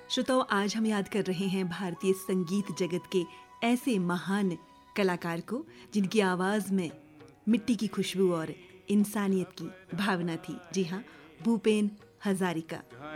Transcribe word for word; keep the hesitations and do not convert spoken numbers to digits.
श्रोताओं, आज हम याद कर रहे हैं भारतीय संगीत जगत के ऐसे महान कलाकार को जिनकी आवाज़ में मिट्टी की खुशबू और इंसानियत की भावना थी। जी हाँ, भूपेन हजारिका।